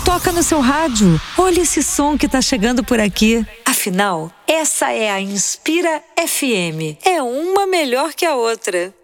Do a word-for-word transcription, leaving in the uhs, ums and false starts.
toca no seu rádio. Olha esse som que tá chegando por aqui. Afinal, essa é a Inspira F M. É uma melhor que a outra.